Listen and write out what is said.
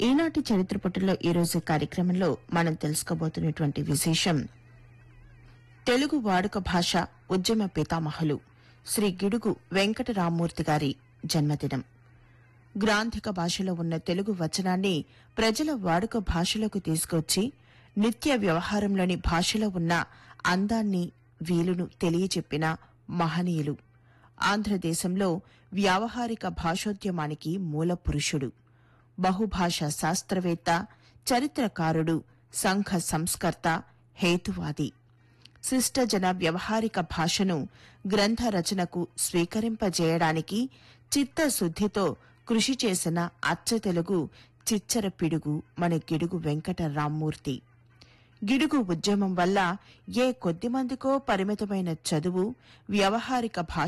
ఈనాటి చరిత్ర పుటల్లో ఈరోజు కార్యక్రమంలో మనం తెలుసుకోబోతున్నటువంటి విశేషం తెలుగు వాడుక భాష ఉద్యమ పితామహులు శ్రీ గిడుగు వెంకటరామ్మూర్తి గారి జన్మదినం. గ్రాంధిక భాషలో ఉన్న తెలుగు వచనాన్ని ప్రజల వాడుక భాషలోకి తీసుకొచ్చి నిత్య వ్యవహారంలోని భాషలో ఉన్న అందాన్ని వీలును తెలియచెప్పిన మహనీయులు. ఆంధ్రదేశంలో వ్యావహారిక భాషోద్యమానికి మూల పురుషుడు, బహుభాషా శాస్త్రవేత్త, చరిత్రకారుడు, సంఘ సంస్కర్త, హేతువాది. శిష్టజన వ్యవహారిక భాషను గ్రంథ రచనకు స్వీకరింపజేయడానికి చిత్తశుద్దితో కృషి చేసిన అచ్చతెలుగు చిచ్చర పిడుగు మన గిడుగు వెంకటరామ్మూర్తి. గిడుగు ఉద్యమం వల్ల ఏ కొద్దిమందికో పరిమితమైన చదువు, వ్యవహారిక భాష